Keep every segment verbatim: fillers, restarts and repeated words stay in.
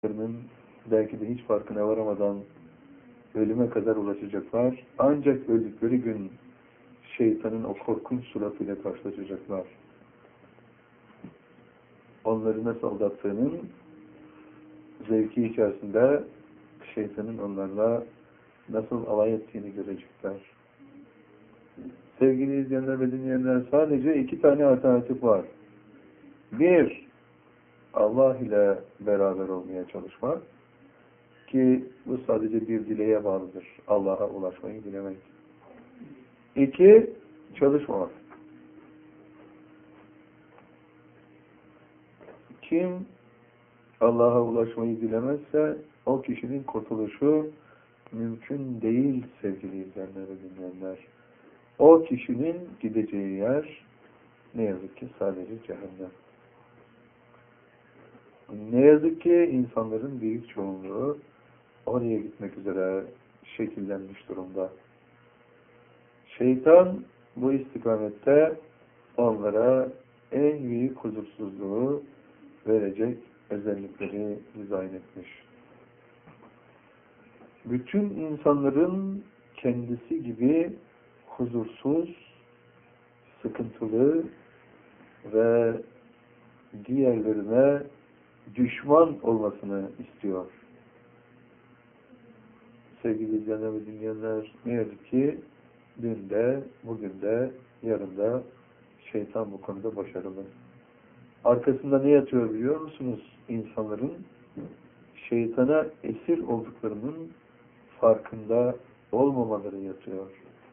belki de hiç farkına varamadan ölüme kadar ulaşacaklar. Ancak öldükleri gün şeytanın o korkunç suratıyla karşılaşacaklar. Onları nasıl aldattığının zevki içerisinde şeytanın onlarla nasıl alay ettiğini görecekler. Sevgili izleyenler ve dinleyenler, sadece iki tane alternatif var. Bir, Allah ile beraber olmaya çalışmak ki bu sadece bir dileğe bağlıdır. Allah'a ulaşmayı dilemek. İki, çalışmamak. Kim Allah'a ulaşmayı dilemezse o kişinin kurtuluşu mümkün değil sevgili izleyenler ve dinleyenler. O kişinin gideceği yer ne yazık ki sadece cehennem. Ne yazık ki insanların büyük çoğunluğu oraya gitmek üzere şekillenmiş durumda. Şeytan bu istikamette onlara en büyük huzursuzluğu verecek özellikleri dizayn etmiş. Bütün insanların kendisi gibi huzursuz, sıkıntılı ve diğerlerine düşman olmasını istiyor. Sevgili izleyenler ve dinleyenler, ne yazık ki dün de, bugün de, yarın da şeytan bu konuda başarılı. Arkasında ne yatıyor biliyor musunuz? İnsanların şeytana esir olduklarının farkında olmamaları yatıyor.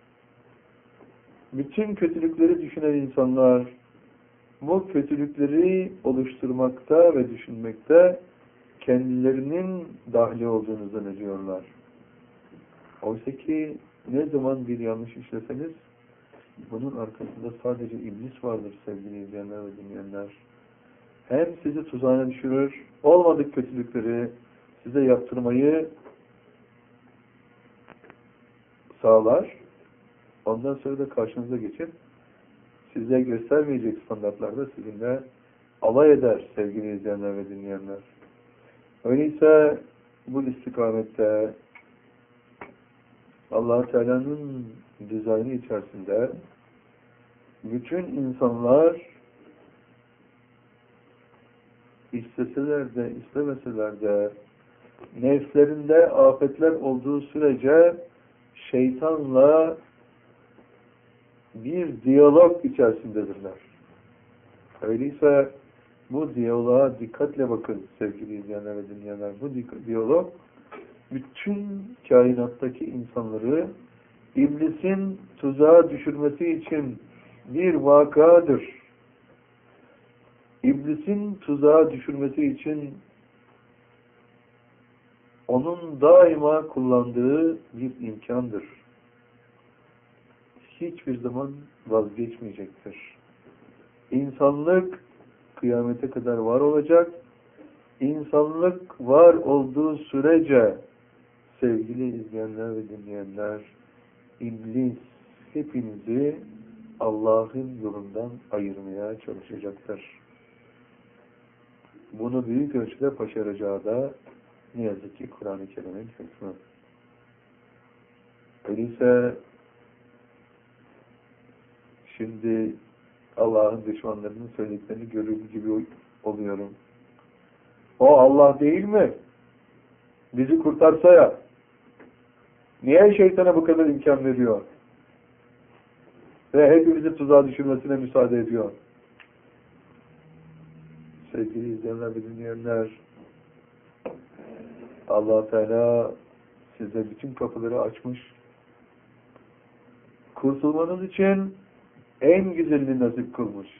Bütün kötülükleri düşünen insanlar bu kötülükleri oluşturmakta ve düşünmekte kendilerinin dahli olduğunu zannediyorlar. Oysa ki ne zaman bir yanlış işleseniz bunun arkasında sadece iblis vardır sevgili izleyenler ve dinleyenler. Hem sizi tuzağına düşürür, olmadık kötülükleri size yaptırmayı sağlar. Ondan sonra da karşınıza geçip size göstermeyecek standartlarda sizinle alay eder sevgili izleyenler ve dinleyenler. Öyleyse bu istikamette Allah Teala'nın dizaynı içerisinde bütün insanlar isteseler de istemeseler de nefslerinde afetler olduğu sürece şeytanla bir diyalog içerisindedirler. Öyleyse bu diyaloğa dikkatle bakın sevgili izleyenler ve dinleyenler. Bu diyalog bütün kainattaki insanları iblisin tuzağa düşürmesi için bir vakadır. İblisin tuzağa düşürmesi için onun daima kullandığı bir imkandır. Hiçbir zaman vazgeçmeyecektir. İnsanlık kıyamete kadar var olacak. İnsanlık var olduğu sürece sevgili izleyenler ve dinleyenler, iblis hepinizi Allah'ın yolundan ayırmaya çalışacaktır. Bunu büyük ölçüde başaracağı da ne yazık ki Kur'an-ı Kerim'in hükmü. Öyleyse şimdi Allah'ın düşmanlarının söylediklerini görür gibi oluyorum. O Allah değil mi? Bizi kurtarsa ya. Niye şeytana bu kadar imkan veriyor? Ve hepimizi tuzağa düşürmesine müsaade ediyor. Sevgili izleyenler ve dinleyenler, Allah Teala size bütün kapıları açmış. Kurtulmanız için en güzelini nasip kılmış.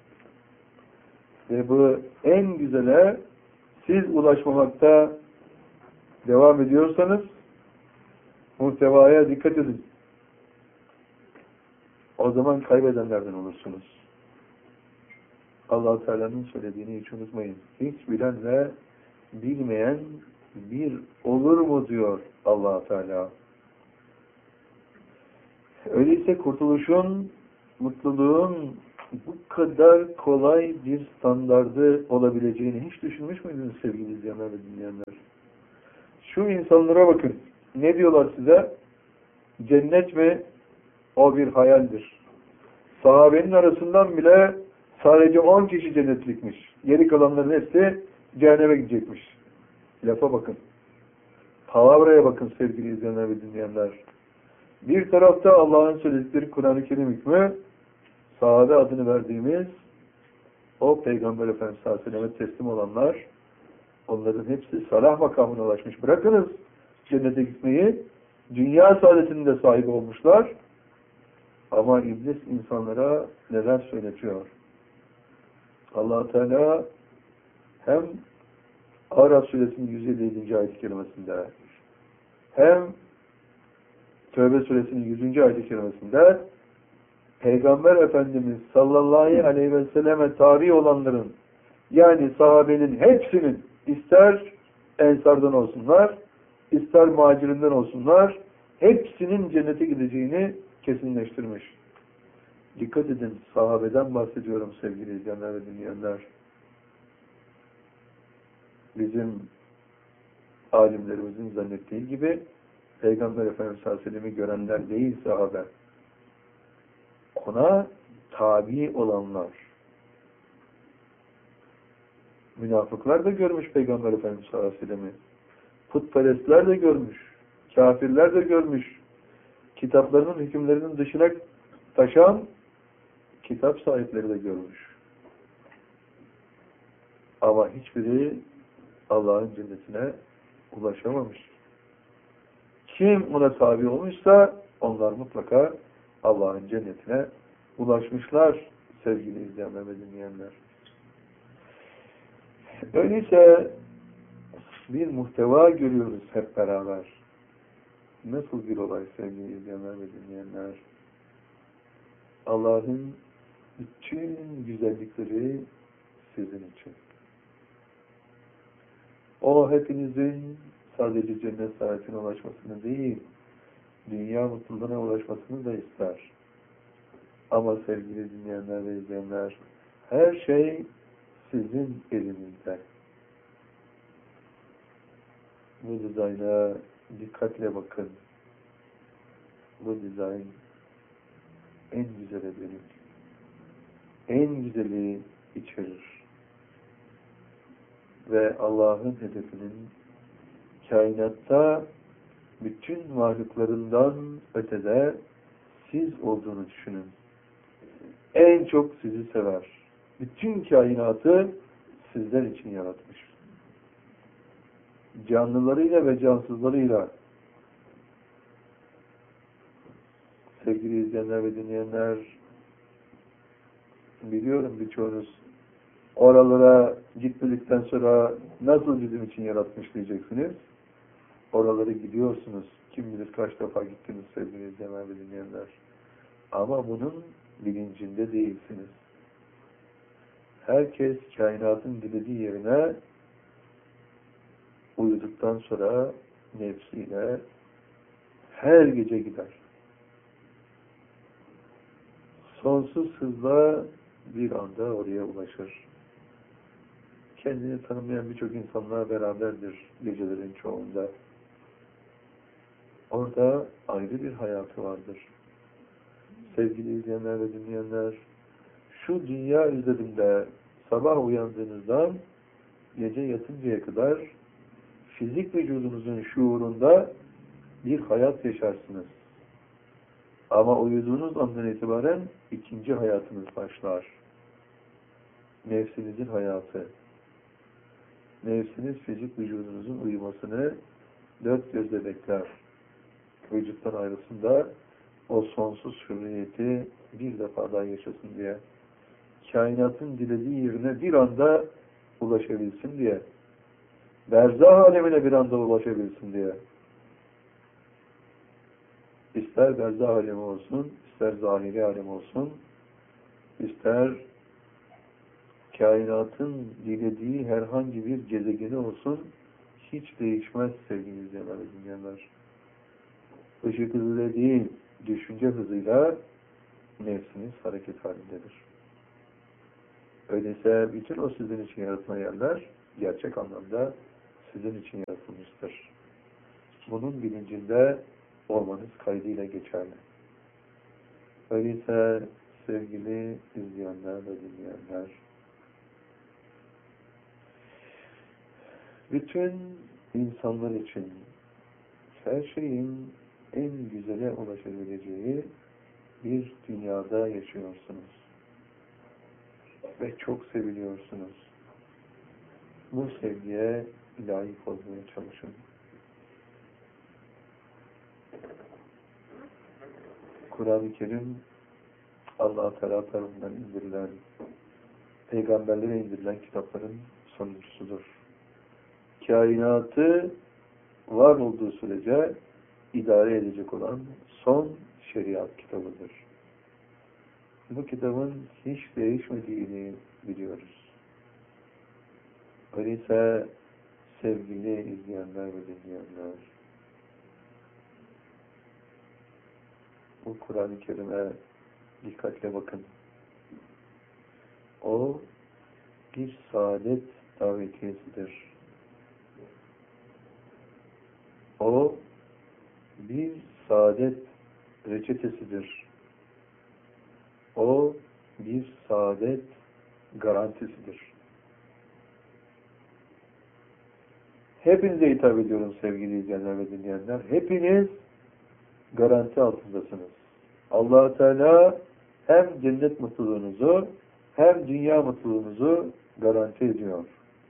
Ve bu en güzele siz ulaşmamakta devam ediyorsanız muhtevaya dikkat edin. O zaman kaybedenlerden olursunuz. Allah Teala'nın söylediğini hiç unutmayın. Hiç bilenle bilmeyen bir olur mu diyor Allah Teala. Öyleyse kurtuluşun, mutluluğun bu kadar kolay bir standardı olabileceğini hiç düşünmüş müydünüz sevgili izleyenler ve dinleyenler? Şu insanlara bakın. Ne diyorlar size? Cennet mi? O bir hayaldir. Sahabenin arasından bile sadece on kişi cennetlikmiş. Geri kalanların hepsi cehenneme gidecekmiş. Lafa bakın. Palavraya bakın sevgili izleyenler ve dinleyenler. Bir tarafta Allah'ın söyledikleri Kur'an-ı Kerim hükmü, sahabe adını verdiğimiz o Peygamber Efendimiz sallallahu aleyhi ve sellem'e teslim olanlar, onların hepsi salah makamına ulaşmış. Bırakınız cennete gitmeyi, dünya saadetinin de sahibi olmuşlar. Ama iblis insanlara neler söyletiyor? Allah Teala hem Araf suresinin yüz elli yedinci ayet-i kerimesinde, hem Tövbe suresinin yüzüncü ayet-i kerimesinde Peygamber Efendimiz sallallahu aleyhi ve selleme tabi olanların, yani sahabenin hepsinin, ister ensardan olsunlar, ister muhacirinden olsunlar, hepsinin cennete gideceğini kesinleştirmiş. Dikkat edin, sahabeden bahsediyorum sevgili izleyenler ve dinleyenler. Bizim alimlerimizin zannettiği gibi Peygamber Efendimiz sallallahu aleyhi ve sellem'i görenler değil sahabe. Ona tabi olanlar. Münafıklar da görmüş Peygamber Efendimiz sallallahu aleyhi ve sellem'i. Putperestler de görmüş. Kafirler de görmüş. Kitaplarının hükümlerinin dışına taşan kitap sahipleri de görmüş. Ama hiçbiri Allah'ın cennetine ulaşamamış. Kim ona tabi olmuşsa onlar mutlaka Allah'ın cennetine ulaşmışlar sevgili izleyenler ve dinleyenler. Öyleyse bir muhteva görüyoruz hep beraber. Nasıl bir olay sevgili izleyenler ve dinleyenler? Allah'ın bütün güzellikleri sizin için. O hepinizin sadece cennet saadetine ulaşmasını değil, dünya mutluluğuna ulaşmasını da ister. Ama sevgili dinleyenler ve izleyenler, her şey sizin elinizde. Bu dizayna dikkatle bakın. Bu dizayn en güzele dönük. En güzeli içerir. Ve Allah'ın hedefinin kainatta bütün varlıklarından ötede siz olduğunu düşünün. En çok sizi sever. Bütün kainatı sizler için yaratmış. Canlılarıyla ve cansızlarıyla. Sevgili izleyenler ve dinleyenler, biliyorum birçoğunuz oralara gitmedikten sonra nasıl bizim için yaratmış diyeceksiniz. Oralara gidiyorsunuz. Kim bilir kaç defa gittiniz sevgili izleyenler ve dinleyenler. Ama bunun bilincinde değilsiniz. Herkes kainatın dilediği yerine uyuduktan sonra nefsiyle her gece gider. Sonsuz hızla bir anda oraya ulaşır. Kendini tanımayan birçok insanla beraberdir gecelerin çoğunda. Orada ayrı bir hayatı vardır. Sevgili izleyenler ve dinleyenler, şu dünya üzerinde sabah uyandığınızdan gece yatıncaya kadar fizik vücudunuzun şuurunda bir hayat yaşarsınız. Ama uyuduğunuz andan itibaren ikinci hayatınız başlar. Nefsinizin hayatı. Nefsiniz fizik vücudunuzun uyumasını dört gözle bekler. Vücuttan ayrılsın da o sonsuz hürriyeti bir defa daha yaşasın diye. Kainatın dilediği yerine bir anda ulaşabilsin diye. Berzah alemine bir anda ulaşabilsin diye. İster berzah alemi olsun, ister zahiri alem olsun, ister kainatın dilediği herhangi bir gezegeni olsun, hiç değişmez sevgili izleyenler ve dinleyenler. Işık hızıyla değil, düşünce hızıyla nefsiniz hareket halindedir. Öyleyse bütün o sizin için yaratılan yerler gerçek anlamda sizin için yaratılmıştır. Bunun bilincinde olmanız kaydıyla geçerli. Öyleyse sevgili izleyenler ve dinleyenler, bütün insanlar için her şeyin en güzele ulaşabileceği bir dünyada yaşıyorsunuz. Ve çok seviliyorsunuz. Bu sevgiye layık olmaya çalışın. Kur'an-ı Kerim Allah-u Teala tarafından indirilen, peygamberlere indirilen kitapların sonuncusudur. Kainatı var olduğu sürece idare edecek olan son şeriat kitabıdır. Bu kitabın hiç değişmediğini biliyoruz. Öyleyse sevgili izleyenler ve dinleyenler, bu Kur'an-ı Kerim'e dikkatle bakın. O bir saadet davetiyesidir. O bir saadet reçetesidir. O bir saadet garantisidir. Hepinize hitap ediyorum sevgili izleyenler ve dinleyenler. Hepiniz garanti altındasınız. Allah-u Teala hem cennet mutluluğunuzu hem dünya mutluluğunuzu garanti ediyor.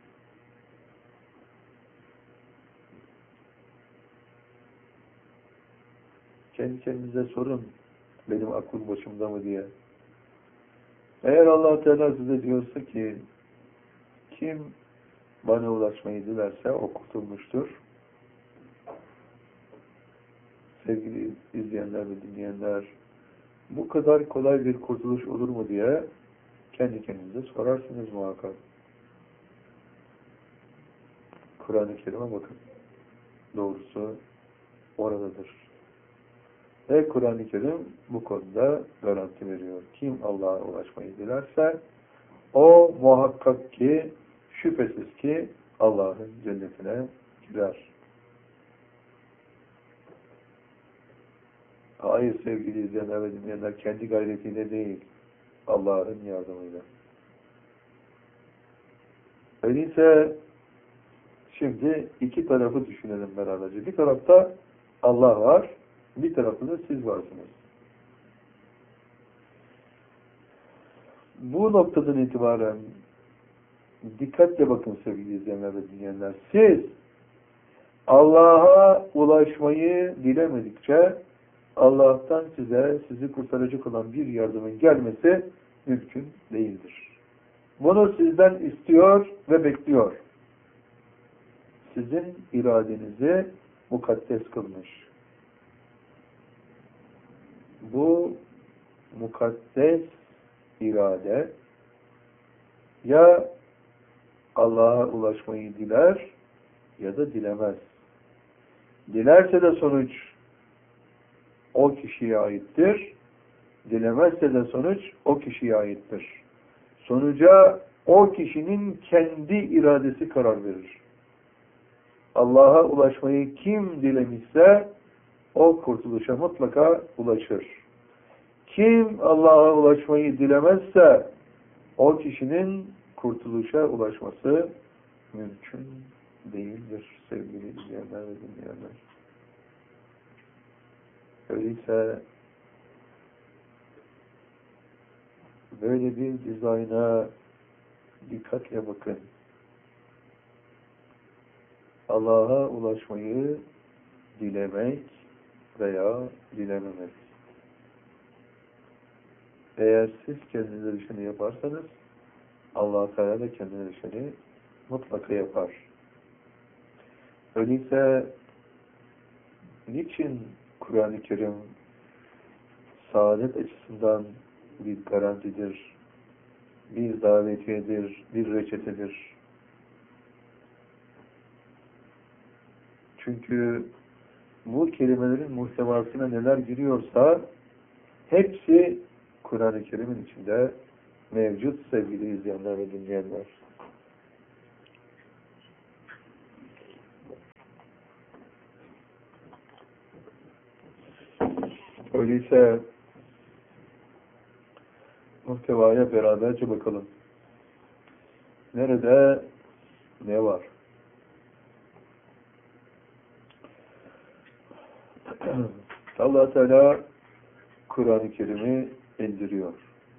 Kendi kendinize sorun, benim aklım başımda mı diye. Eğer Allah Teala size diyorsa ki kim bana ulaşmayı dilerse o kurtulmuştur. Sevgili izleyenler ve dinleyenler, bu kadar kolay bir kurtuluş olur mu diye kendi kendinize sorarsınız muhakkak. Kur'an-ı Kerim'e bakın. Doğrusu oradadır. Ve Kur'an-ı Kerim bu konuda garanti veriyor. Kim Allah'a ulaşmayı dilerse o muhakkak ki, şüphesiz ki Allah'ın cennetine girer. Hayır sevgili izleyenler ve dinleyenler, kendi gayretiyle değil, Allah'ın yardımıyla. Öyleyse şimdi iki tarafı düşünelim beraberce. Bir tarafta Allah var, bir tarafta da siz varsınız. Bu noktadan itibaren dikkatle bakın sevgili izleyenler ve dinleyenler. Siz Allah'a ulaşmayı dilemedikçe Allah'tan size, sizi kurtaracak olan bir yardımın gelmesi mümkün değildir. Bunu sizden istiyor ve bekliyor. Sizin iradenizi mukaddes kılmış. Bu mukaddes irade ya Allah'a ulaşmayı diler ya da dilemez. Dilerse de sonuç o kişiye aittir. Dilemezse de sonuç o kişiye aittir. Sonuca o kişinin kendi iradesi karar verir. Allah'a ulaşmayı kim dilemişse o kurtuluşa mutlaka ulaşır. Kim Allah'a ulaşmayı dilemezse o kişinin kurtuluşa ulaşması mümkün değildir sevgili izleyenler ve dinleyenler. Öyleyse böyle bir dizayna dikkatle bakın. Allah'a ulaşmayı dilemek veya dilememek. Eğer siz kendinize düşeni yaparsanız Allah-u Teala da kendine düşeni mutlaka yapar. Öyleyse niçin Kur'an-ı Kerim saadet açısından bir garantidir, bir davetiyedir, bir reçetedir? Çünkü bu kelimelerin muhtevasına neler giriyorsa hepsi Kur'an-ı Kerim'in içinde mevcut sevgili izleyenler ve dinleyenler. Öyleyse muhtevaya beraberce bakalım. Nerede ne var? Allah Teala Kur'an-ı Kerim'i indiriyor.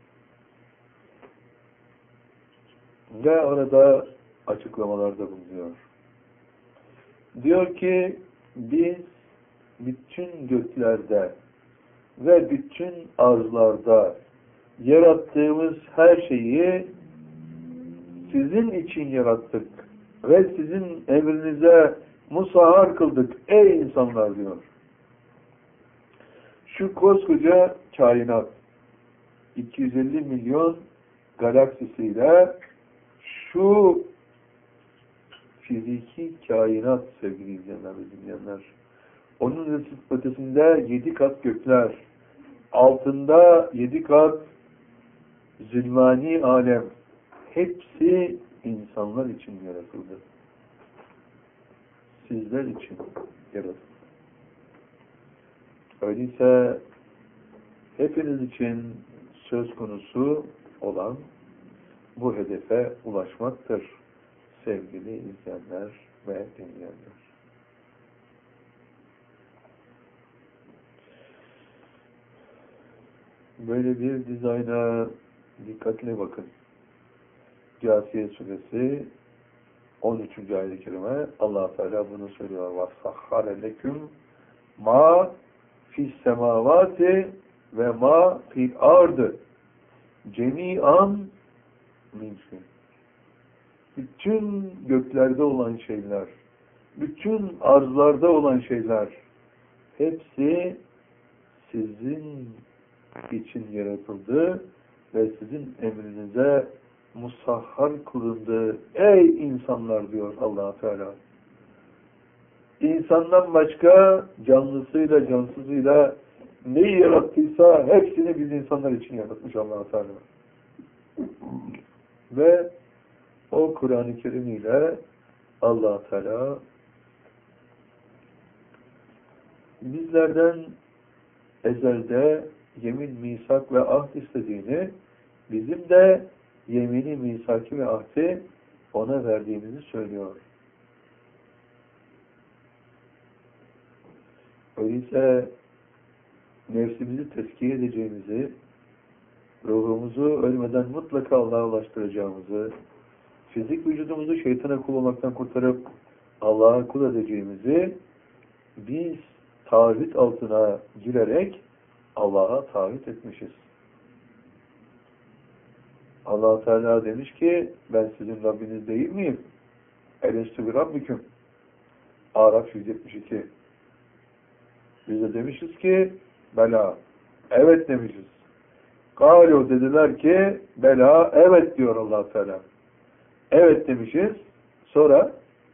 Ve orada açıklamalarda bulunuyor. Diyor ki biz bütün göklerde ve bütün arzlarda yarattığımız her şeyi sizin için yarattık ve sizin emrinize musahhar kıldık ey insanlar diyor. Şu koskoca kainat iki yüz elli milyon galaksisiyle şu fiziki kainat sevgili izleyenler ve dinleyenler. Onun ötesinde yedi kat gökler, altında yedi kat zulmani alem, hepsi insanlar için yaratıldı. Sizler için yaratıldı. Öyleyse hepiniz için söz konusu olan bu hedefe ulaşmaktır sevgili izleyenler ve dinleyenler. Böyle bir dizayna dikkatle bakın. Câsiye suresi on üçüncü ayet-i kerime Allah Teala bunu söylüyor. وَسَخَّرَ لَكُمْ مَا فِي السَّمَاوَاتِ ve ma fil ardı cemi'an minkum. Bütün göklerde olan şeyler, bütün arzlarda olan şeyler hepsi sizin için yaratıldı ve sizin emrinize musahhar kılındı. Ey insanlar diyor Allah Teala. İnsandan başka canlısıyla cansızıyla neyi yarattıysa hepsini biz insanlar için yaratmış Allah Teala. Ve o Kur'an-ı Kerim ile Allah Teala bizlerden ezelde yemin, misak ve ahd istediğini, bizim de yemini, misaki ve ahdi ona verdiğimizi söylüyor. Öyleyse nefsimizi tezkiye edeceğimizi, ruhumuzu ölmeden mutlaka Allah'a ulaştıracağımızı, fizik vücudumuzu şeytana kul olmaktan kurtarıp Allah'a kul edeceğimizi biz taahhüt altına girerek Allah'a taahhüt etmişiz. Allah Teala demiş ki ben sizin Rabbiniz değil miyim? Elestü bi Rabbiküm. Araf yüz yetmiş iki. Biz de demişiz ki bela. Evet demişiz. Kâlu dediler ki bela. Evet diyor Allah Teala. Evet demişiz. Sonra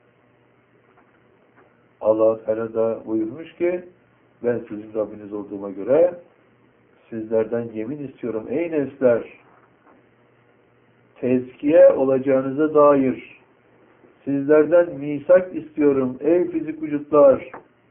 Allah Teala da buyurmuş ki ben sizin Rabbiniz olduğuma göre sizlerden yemin istiyorum ey nefsler, tezkiye olacağınıza dair sizlerden misak istiyorum ey fizik vücutlar.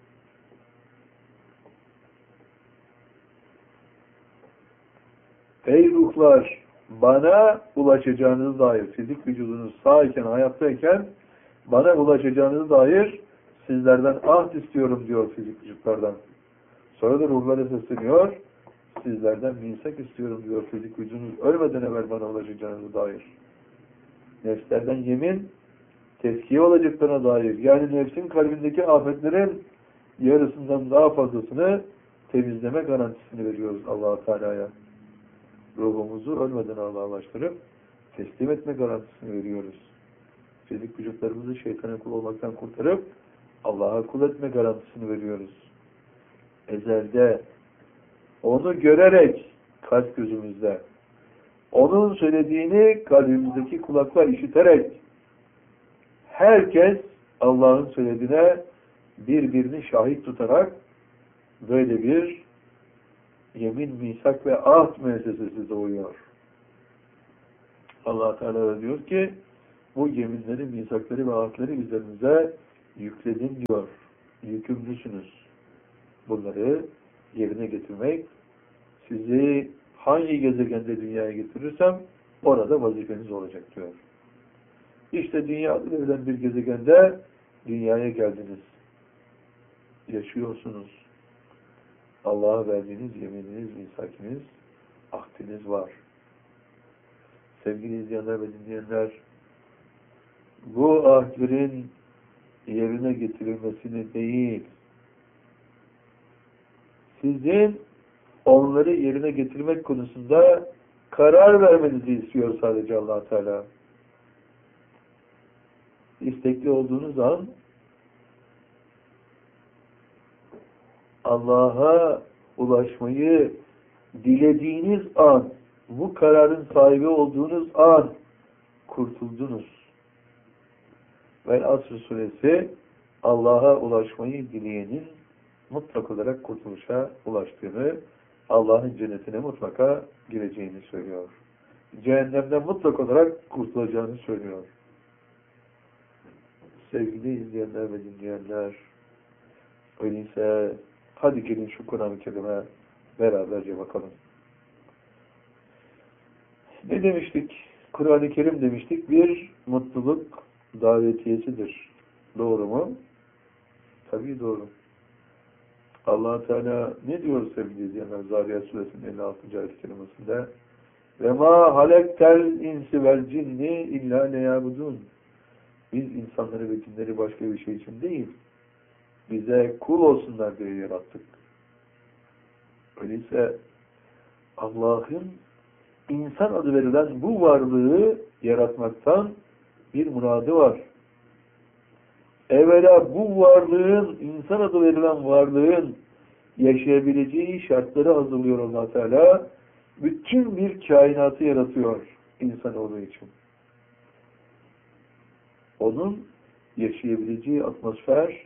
Ey ruhlar, bana ulaşacağınıza dair, fizik vücudunuz sağ iken, hayattayken bana ulaşacağınıza dair sizlerden ahd istiyorum diyor fizik vücutlardan. Sonra da ruhlara sesleniyor. Sizlerden misak istiyorum diyor fizik vücudunuz ölmeden evvel bana ulaşacağınıza dair. Nefslerden yemin, tezkiye olacaklarına dair. Yani nefsin kalbindeki afetlerin yarısından daha fazlasını temizleme garantisini veriyoruz Allah-u Teala'ya. Ruhumuzu ölmeden Allah'a ulaştırıp teslim etme garantisini veriyoruz. Fizik vücutlarımızı şeytana kul olmaktan kurtarıp Allah'a kul etme garantisini veriyoruz. Ezelde onu görerek kalp gözümüzde, onun söylediğini kalbimizdeki kulaklar işiterek herkes Allah'ın söylediğine birbirini şahit tutarak böyle bir yemin, misak ve ahd müessesesi doğuyor. Allah Teala diyor ki bu yeminleri, misakları ve ahitleri üzerinize yükledin diyor. Yükümlüsünüz. Bunları yerine getirmek, sizi hangi gezegende dünyaya getirirsem orada vazifeniz olacak diyor. İşte dünya adı verilen bir gezegende dünyaya geldiniz. Yaşıyorsunuz. Allah'a verdiğiniz yemininiz, misakiniz, ahdiniz var. Sevgili izleyenler ve dinleyenler, bu ahdlerin yerine getirilmesini değil, sizin onları yerine getirmek konusunda karar vermenizi istiyor sadece Allah Teala. İstekli olduğunuz an Allah'a ulaşmayı dilediğiniz an, bu kararın sahibi olduğunuz an kurtuldunuz. Ve Asr suresi Allah'a ulaşmayı dileyenin mutlak olarak kurtuluşa ulaştığını, Allah'ın cennetine mutlaka gireceğini söylüyor. Cehennemden mutlak olarak kurtulacağını söylüyor. Sevgili izleyenler ve dinleyenler, öyleyse hadi gelin şu Kur'an-ı Kerim'e beraberce bakalım. Ne demiştik? Kur'an-ı Kerim demiştik, bir mutluluk davetiyesidir. Doğru mu? Tabii doğru. Allah Teala ne diyor sevgili izleyenler? Zariyat suresinin elli altıncı ayet-i kerimesinde ve ma halektel insi vel cinni illa leyabudun. Biz insanları ve cinleri başka bir şey için değil, bize kul olsunlar diye yarattık. Öyleyse Allah'ın insan adı verilen bu varlığı yaratmaktan bir muradı var. Evvela bu varlığın, insan adı verilen varlığın yaşayabileceği şartları hazırlıyor Allah Teala. Bütün bir kainatı yaratıyor insanoğlu için. Onun yaşayabileceği atmosfer,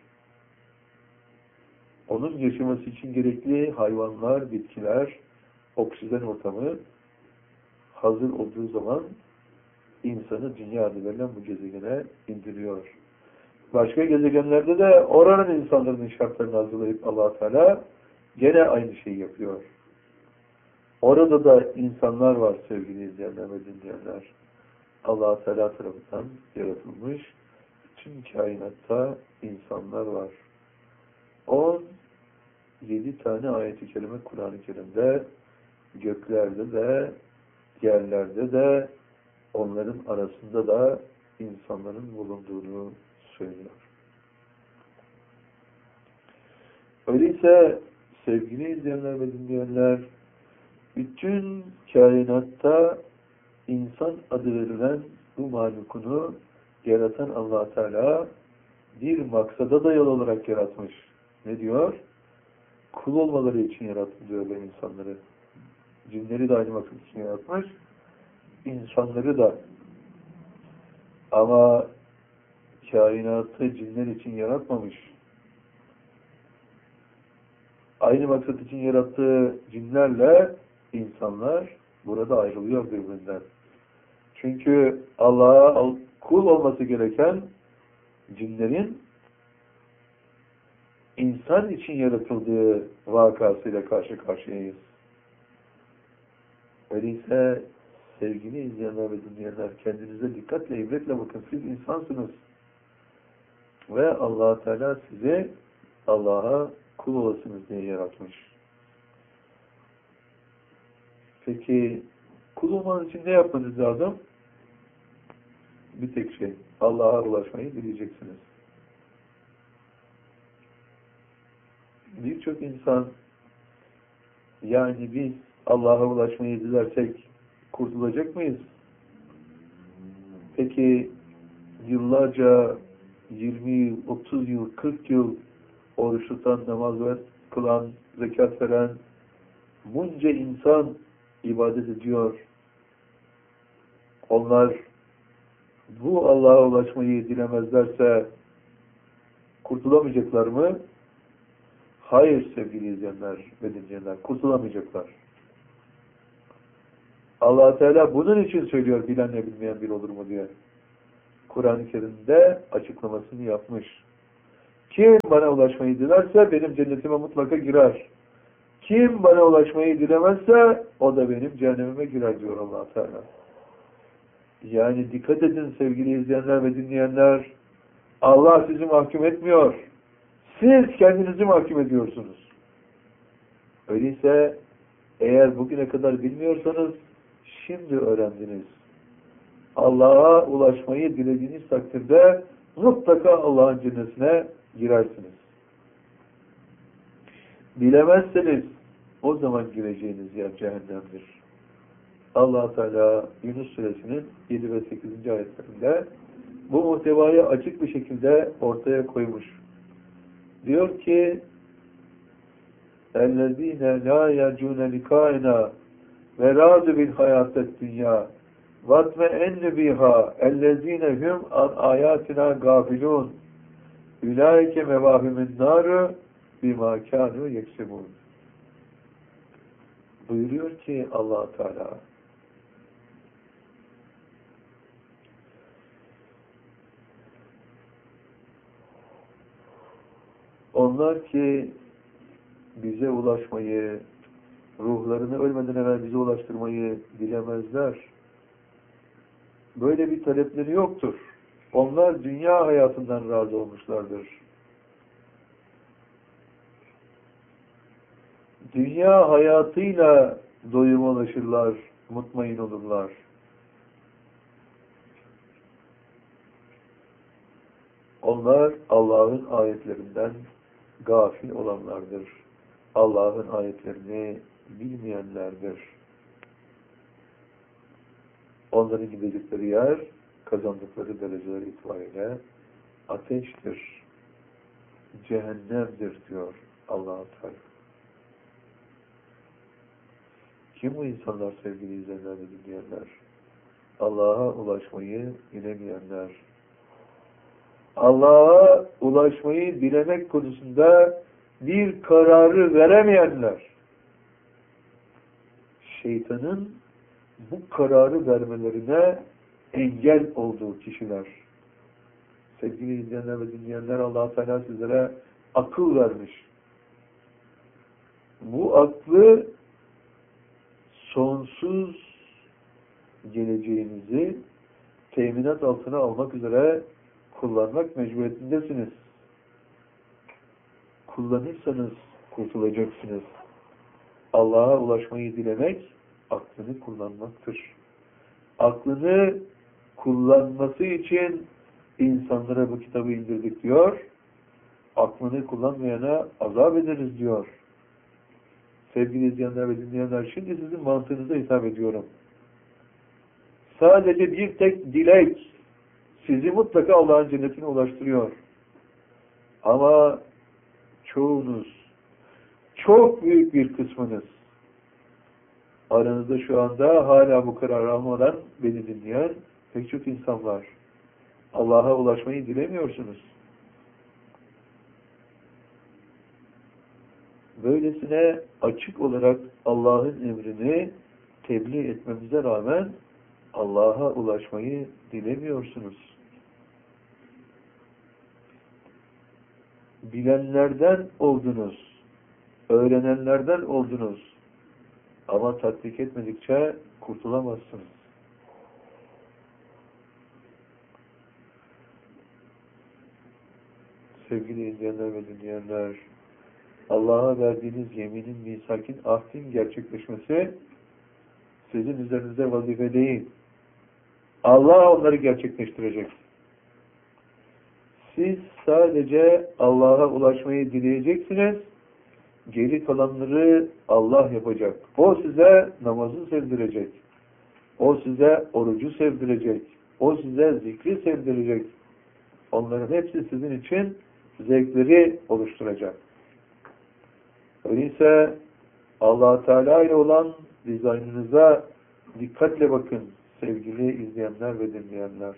onun yaşaması için gerekli hayvanlar, bitkiler, oksijen ortamı hazır olduğu zaman insanı dünya adı verilen bu gezegene indiriyor. Başka gezegenlerde de oranın insanların şartlarını hazırlayıp Allah Teala gene aynı şeyi yapıyor. Orada da insanlar var sevgili izleyenler ve dinleyenler. Allah Teala tarafından yaratılmış tüm kainatta insanlar var. on yedi tane ayet-i kerime Kur'an-ı Kerim'de, göklerde de, yerlerde de, onların arasında da insanların bulunduğunu söylüyor. Öyleyse sevgili izleyenler ve dinleyenler, bütün kainatta insan adı verilen bu mahlukunu yaratan Allah Teala bir maksada dayalı olarak yaratmış. Ne diyor? Kul olmaları için yarattı diyor ben insanları. Cinleri de aynı maksat için yaratmış. İnsanları da. Ama kainatı cinler için yaratmamış. Aynı maksat için yarattığı cinlerle insanlar burada ayrılıyor birbirinden. Çünkü Allah'a kul olması gereken cinlerin insan için yaratıldığı vakasıyla karşı karşıyayız. Öyleyse sevgili izleyenler ve dinleyenler, kendinize dikkatle, ibretle bakın. Siz insansınız. Ve Allah Teala sizi Allah'a kul olasınız diye yaratmış. Peki kul olmanız için ne yapmanız lazım? Bir tek şey. Allah'a ulaşmayı dileyeceksiniz. Birçok insan, yani biz Allah'a ulaşmayı dilersek kurtulacak mıyız? Peki yıllarca yirmi yıl, otuz yıl, kırk yıl oruç tutan, namaz kılan, zekat veren bunca insan ibadet ediyor. Onlar bu Allah'a ulaşmayı dilemezlerse kurtulamayacaklar mı? Hayır sevgili izleyenler ve dinleyenler, kurtulamayacaklar. Allah Teala bunun için söylüyor bilenle bilmeyen bir olur mu diye. Kur'an-ı Kerim'de açıklamasını yapmış. Kim bana ulaşmayı dilerse benim cennetime mutlaka girer. Kim bana ulaşmayı dilemezse o da benim cehennemime girer diyor Allah Teala. Yani dikkat edin sevgili izleyenler ve dinleyenler. Allah sizi mahkum etmiyor. Siz kendinizi mahkum ediyorsunuz. Öyleyse eğer bugüne kadar bilmiyorsanız şimdi öğrendiniz. Allah'a ulaşmayı dilediğiniz takdirde mutlaka Allah'ın cennetine girersiniz. Bilemezseniz o zaman gireceğiniz yer cehennemdir. Allah Teala Yunus Suresinin yedi ve sekizinci ayetlerinde bu muhtevayı açık bir şekilde ortaya koymuş. Diyor ki اَلَّذ۪ينَ لَا يَرْجُونَ لِقَائِنَا وَرَادُ بِالْحَيَاةِ الدُّنْيَا وَاتْمَئَنُّ بِهَا اَلَّذ۪ينَ هُمْ عَنْ آيَاتِنَا غَافِلُونَ اُولَٰئِكَ مَوَاهُمُ النَّارُ بِمَا كَانُوا يَكْسِبُونَ Buyuruyor ki Allah Teala onlar ki bize ulaşmayı, ruhlarını ölmeden evvel bize ulaştırmayı dilemezler. Böyle bir talepleri yoktur. Onlar dünya hayatından razı olmuşlardır. Dünya hayatıyla doyuma ulaşırlar, mutmain olurlar. Onlar Allah'ın ayetlerinden gafil olanlardır. Allah'ın ayetlerini bilmeyenlerdir. Onların gidecekleri yer, kazandıkları dereceler itibariyle ateştir, cehennemdir diyor Allah-u Teala. Kim bu insanlar sevgili izleyenler ve dinleyenler? Allah'a ulaşmayı bilemeyenler. Allah'a ulaşmayı dilemek konusunda bir kararı veremeyenler. Şeytanın bu kararı vermelerine engel olduğu kişiler. Sevgili izleyenler ve dinleyenler, Allah Teala sizlere akıl vermiş. Bu aklı sonsuz geleceğinizi teminat altına almak üzere kullanmak mecburiyetindesiniz. Kullanırsanız kurtulacaksınız. Allah'a ulaşmayı dilemek, aklını kullanmaktır. Aklını kullanması için insanlara bu kitabı indirdik diyor. Aklını kullanmayana azap ederiz diyor. Sevgili izleyenler ve dinleyenler, şimdi sizin mantığınıza hitap ediyorum. Sadece bir tek dilek sizi mutlaka Allah'ın cennetine ulaştırıyor. Ama çoğunuz, çok büyük bir kısmınız, aranızda şu anda hala bu kararı almadan beni dinleyen pek çok insan var. Allah'a ulaşmayı dilemiyorsunuz. Böylesine açık olarak Allah'ın emrini tebliğ etmemize rağmen Allah'a ulaşmayı dilemiyorsunuz. Bilenlerden oldunuz, öğrenenlerden oldunuz. Ama tatbik etmedikçe kurtulamazsınız. Sevgili izleyenler ve dinleyenler, Allah'a verdiğiniz yeminin, misakin, ahdin gerçekleşmesi sizin üzerinizde vazife değil. Allah onları gerçekleştirecek. Siz sadece Allah'a ulaşmayı dileyeceksiniz. Geri kalanları Allah yapacak. O size namazı sevdirecek. O size orucu sevdirecek. O size zikri sevdirecek. Onların hepsi sizin için zevkleri oluşturacak. Öyleyse Allah Teala ile olan dizaynınıza dikkatle bakın sevgili izleyenler ve dinleyenler.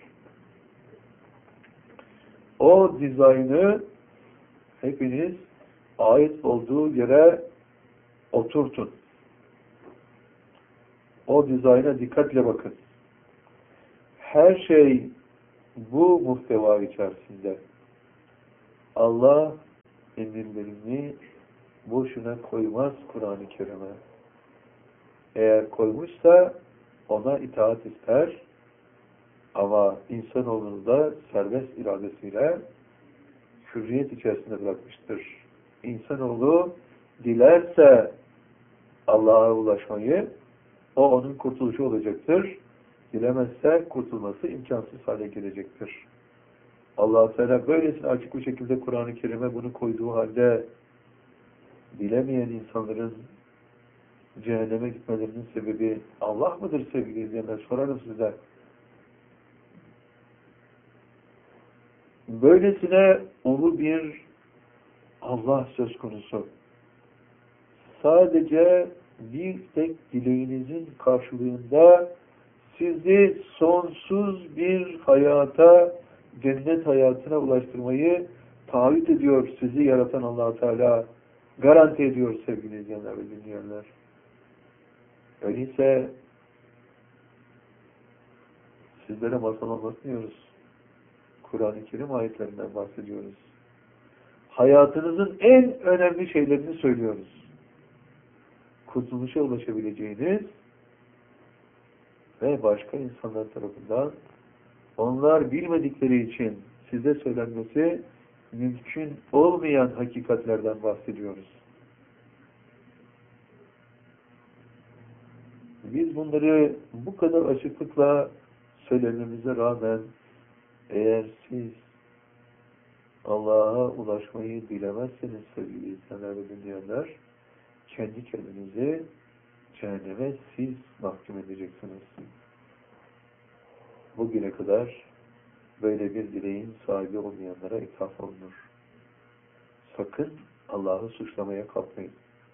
O dizaynı hepiniz ait olduğu yere oturtun. O dizayna dikkatle bakın. Her şey bu muhteva içerisinde. Allah emirlerini boşuna koymaz Kur'an-ı Kerim'e. Eğer koymuşsa ona itaat ister ama insanoğlunu da serbest iradesiyle hürriyet içerisinde bırakmıştır. İnsanoğlu dilerse Allah'a ulaşmayı, o onun kurtuluşu olacaktır. Dilemezse kurtulması imkansız hale gelecektir. Allah-u Teala böylesine açık bir şekilde Kur'an-ı Kerim'e bunu koyduğu halde dilemeyen insanların cehenneme gitmelerinin sebebi Allah mıdır sevgili izleyenler? Sorarım size. Böylesine ulu bir Allah söz konusu. Sadece bir tek dileğinizin karşılığında sizi sonsuz bir hayata, cennet hayatına ulaştırmayı taahhüt ediyor. Sizi yaratan Allah-u Teala garanti ediyor sevgili izleyenler ve dinleyenler. Öyleyse sizlere masal anlatmıyoruz. Kur'an-ı Kerim ayetlerinden bahsediyoruz. Hayatınızın en önemli şeylerini söylüyoruz. Kurtuluşa ulaşabileceğiniz ve başka insanlar tarafından onlar bilmedikleri için size söylenmesi mümkün olmayan hakikatlerden bahsediyoruz. Biz bunları bu kadar açıklıkla söylememize rağmen eğer siz Allah'a ulaşmayı dilemezseniz sevgili insanlar ve dinleyenler, kendi kendinizi cehenneme siz mahkum edeceksiniz. Bugüne kadar böyle bir dileğin sahibi olmayanlara ithaf olunur. Sakın Allah'ı suçlamaya kalkmayın.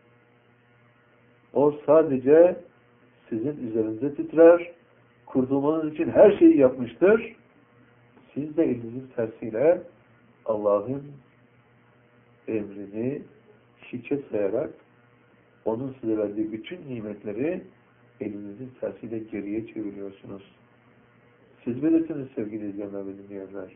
O sadece sizin üzerinize titrer, kurtulmanız için her şeyi yapmıştır. Siz de elinizin tersiyle Allah'ın emrini hiçe sayarak onun size verdiği bütün nimetleri elinizin tersiyle geriye çeviriyorsunuz. Siz bilirsiniz sevgili izleyenler ve dinleyenler.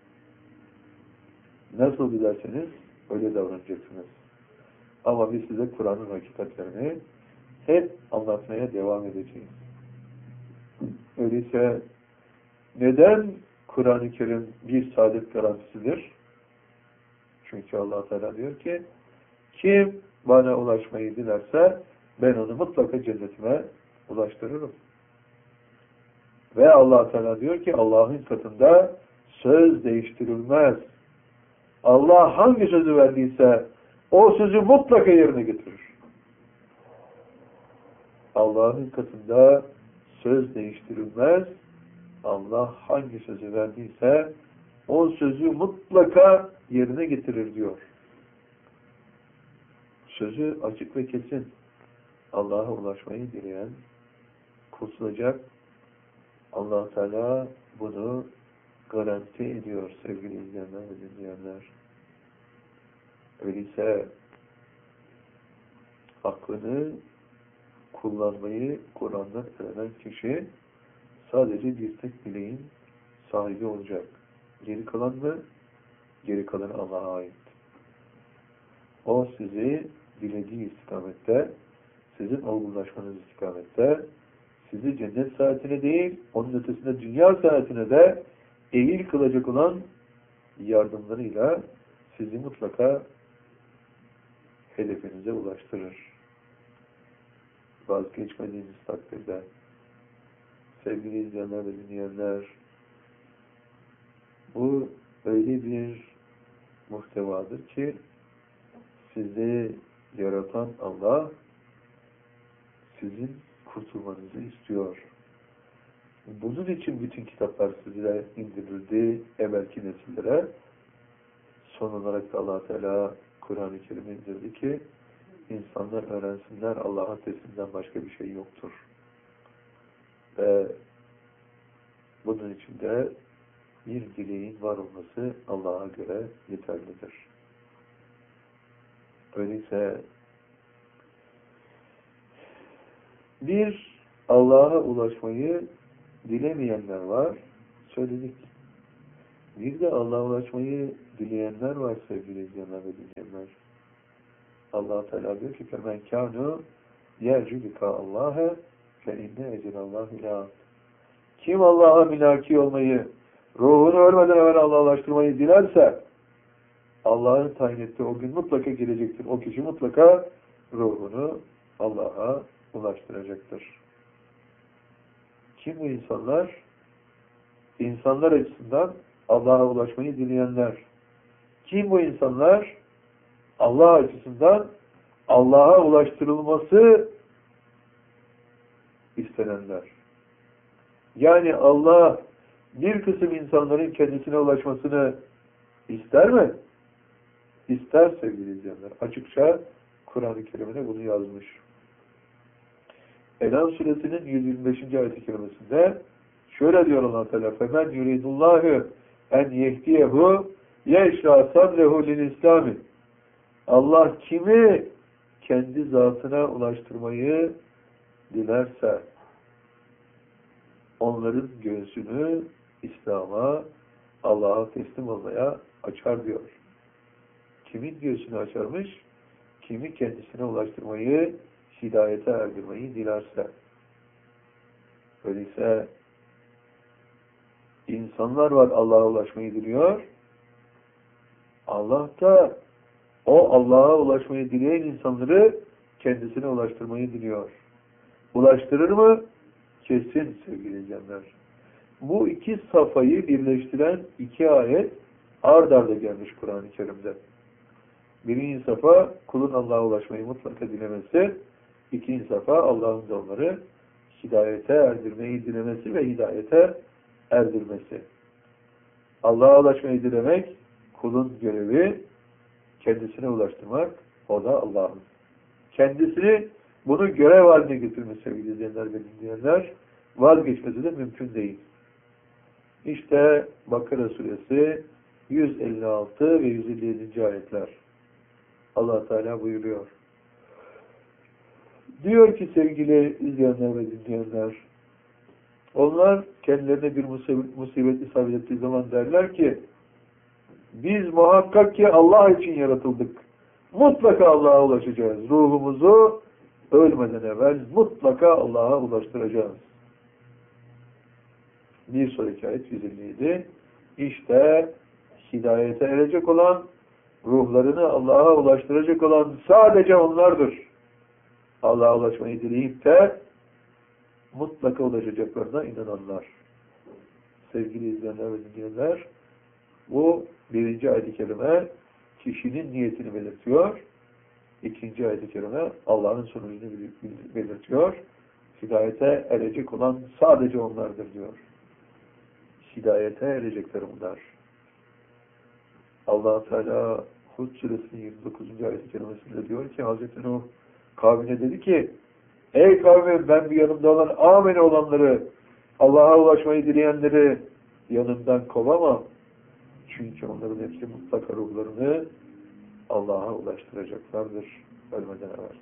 Nasıl dilerseniz öyle davranacaksınız. Ama biz size Kur'an'ın hakikatlerini hep anlatmaya devam edeceğiz. Öyleyse neden Kur'an-ı Kerim bir saadet garantisidir? Çünkü Allah Teala diyor ki kim bana ulaşmayı dilerse ben onu mutlaka cennetime ulaştırırım. Ve Allah Teala diyor ki Allah'ın katında söz değiştirilmez. Allah hangi sözü verdiyse o sözü mutlaka yerine getirir. Allah'ın katında söz değiştirilmez. Allah hangi sözü verdiyse o sözü mutlaka yerine getirir diyor. Sözü açık ve kesin. Allah'a ulaşmayı dileyen kurtulacak. Allah Teala bunu garanti ediyor sevgili izleyenler ve dinleyenler. Öyleyse aklını kullanmayı Kur'an'dan öğrenen kişi sadece bir tek dileğin sahibi olacak. Geri kalan mı? Geri kalan Allah'a ait. O sizi dilediği istikamette, sizin olgunlaşmanız istikamette, sizi cennet saatine değil, onun ötesinde dünya saatine de eğil kılacak olan yardımlarıyla sizi mutlaka hedefinize ulaştırır. Vazgeçmediğiniz takdirde. Sevgili izleyenler ve dinleyenler, bu öyle bir muhtevadır ki sizi yaratan Allah sizin kurtulmanızı istiyor. Bunun için bütün kitaplar size indirildi, evvelki nesillere. Son olarak da Allah Teala Kur'an-ı Kerim'i indirdi ki insanlar öğrensinler Allah'a teslimden başka bir şey yoktur. Ve bunun için de bir dileğin var olması Allah'a göre yeterlidir. Öyleyse bir Allah'a ulaşmayı dilemeyenler var. Söyledik. Bir de Allah'a ulaşmayı dileyenler var sevgili izleyenler ve dinleyenler. Allah Teala diyor ki فَمَنْ كَانُوا يَرْجُ لِقَاءَ اللّٰهَ فَاِنَّ اَجَلَ اللّٰهِ لَا. Kim Allah'a mülaki olmayı, ruhunu ölmeden evvel Allah'laştırmayı dilerse, Allah'ın tayin ettiği o gün mutlaka gelecektir. O kişi mutlaka ruhunu Allah'a ulaştıracaktır. Kim bu insanlar? İnsanlar açısından Allah'a ulaşmayı dileyenler. Kim bu insanlar? Allah açısından Allah'a ulaştırılması istenenler. Yani Allah bir kısım insanların kendisine ulaşmasını ister mi? İster sevgili izleyenler. Açıkça Kur'an-ı Kerim'de bunu yazmış. En'am suresinin yüz yirmi beşinci ayet-i kerimesinde şöyle diyor Allah Teala: "Femen yuridullahu en yehdiyehu yeşra sadrehu lil-İslami." Allah kimi kendi zatına ulaştırmayı dilerse onların göğsünü İslam'a, Allah'a teslim olmaya açar diyor. Kimin göğsünü açarmış? Kimi kendisine ulaştırmayı, hidayete erdirmeyi dilerse. Öyleyse insanlar var Allah'a ulaşmayı diliyor. Allah da o Allah'a ulaşmayı dileyen insanları kendisine ulaştırmayı diliyor. Ulaştırır mı? Kesin sevgili izleyenler. Bu iki safayı birleştiren iki ayet ard arda gelmiş Kur'an-ı Kerim'de. Birinci safa kulun Allah'a ulaşmayı mutlaka dilemesi, ikinci safa Allah'ın da onları hidayete erdirmeyi dilemesi ve hidayete erdirmesi. Allah'a ulaşmayı dilemek kulun görevi, kendisine ulaştırmak o da Allah'ın. Kendisini bunu görev haline getirmesi sevgili izleyenler ve dinleyenler, vazgeçmesi de mümkün değil. İşte Bakara suresi yüz elli altı ve yüz elli yedinci ayetler. Allah Teala buyuruyor. Diyor ki sevgili izleyenler ve dinleyenler, onlar kendilerine bir musibet, musibet isabet ettiği zaman derler ki, biz muhakkak ki Allah için yaratıldık. Mutlaka Allah'a ulaşacağız. Ruhumuzu ölmeden evvel mutlaka Allah'a ulaştıracağız. Bir sonraki ayet yüz elli yedi. İşte hidayete erecek olan, ruhlarını Allah'a ulaştıracak olan sadece onlardır. Allah'a ulaşmayı dileyip de mutlaka ulaşacaklarına inananlar. Sevgili izleyenler ve dinleyenler, bu birinci ayet-i kerime kişinin niyetini belirtiyor. İkinci ayet-i kerime Allah'ın sonucunu belirtiyor. Hidayete erecek olan sadece onlardır diyor. Hidayete erecekler onlar. Allah Teala Hud suresinin yirmi dokuzuncu ayet-i kerimesinde diyor ki Hazreti Nuh kavmine dedi ki, ey kavmim, ben bir yanımda olan amene olanları, Allah'a ulaşmayı dileyenleri yanımdan kovamam. Çünkü onların hepsi mutlaka ruhlarını Allah'a ulaştıracaklardır ölmeden evvel.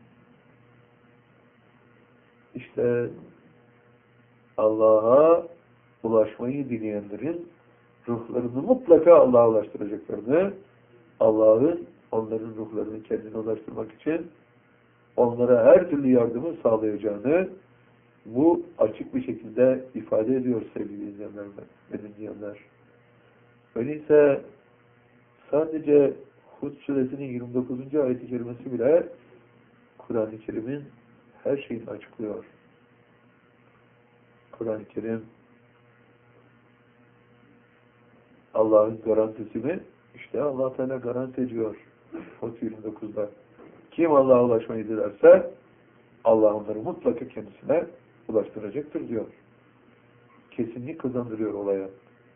İşte Allah'a ulaşmayı dileyenlerin ruhlarını mutlaka Allah'a ulaştıracaklarını, Allah'ın onların ruhlarını kendine ulaştırmak için onlara her türlü yardımı sağlayacağını bu açık bir şekilde ifade ediyor sevgili izleyenler ve dinleyenler. Öyleyse sadece Hud suresinin yirmi dokuzuncu ayet-i kerimesi bile Kur'an-ı Kerim'in her şeyini açıklıyor. Kur'an-ı Kerim Allah'ın garantisi mi? İşte Allah Teala garanti ediyor Hud yirmi dokuzda. Kim Allah'a ulaşmayı dilerse Allah onları mutlaka kendisine ulaştıracaktır diyor. Kesinlik kazandırıyor olaya.